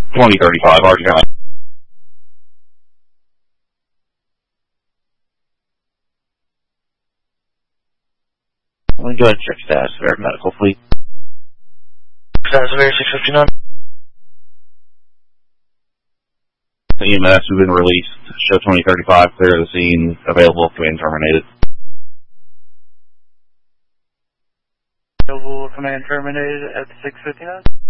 2035, Archer County. Let me go ahead and check status of Air Medical Fleet. Status of Air 659. The EMS has been released. Show 2035, clear the scene, available, command terminated. Available, command terminated at 6:59.